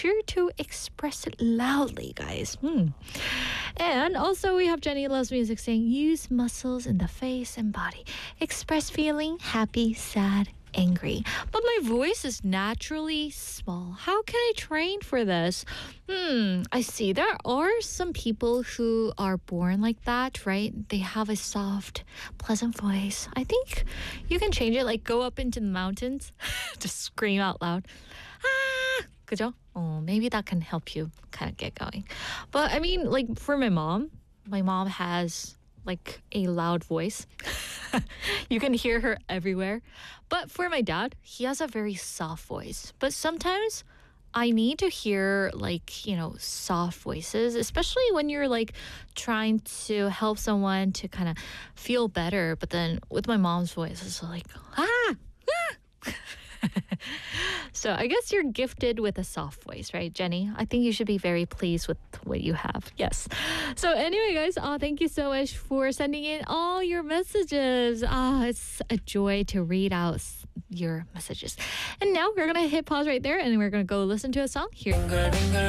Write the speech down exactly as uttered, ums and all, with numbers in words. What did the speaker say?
sure to express it loudly, guys. Hmm. And also, we have Jenny Loves Music saying, use muscles in the face and body. Express feeling happy, sad, angry. But my voice is naturally small. How can I train for this? Hmm, I see. There are some people who are born like that, right? They have a soft, pleasant voice. I think you can change it, like go up into the mountains, just scream out loud. Ah! 그죠? Oh, maybe that can help you kind of get going. But I mean, like for my mom, my mom has like a loud voice. You can hear her everywhere. But for my dad, he has a very soft voice. But sometimes I need to hear like, you know, soft voices, especially when you're like trying to help someone to kind of feel better. But then with my mom's voice, it's like, ah, ah. So I guess you're gifted with a soft voice, right, Jenny? I think you should be very pleased with what you have. Yes. So anyway, guys, uh, thank you so much for sending in all your messages. Ah, uh, it's a joy to read out your messages. And now we're going to hit pause right there and we're going to go listen to a song here.